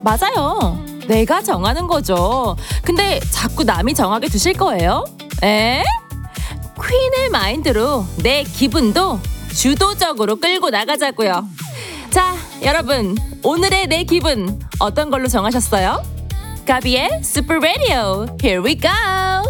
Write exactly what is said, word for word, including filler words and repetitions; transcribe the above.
맞아요. 내가 정하는 거죠. 근데 자꾸 남이 정하게 두실 거예요? 에? 퀸의 마인드로 내 기분도 주도적으로 끌고 나가자고요. 자, 여러분, 오늘의 내 기분 어떤 걸로 정하셨어요? 가비의 슈퍼 라디오, here we go!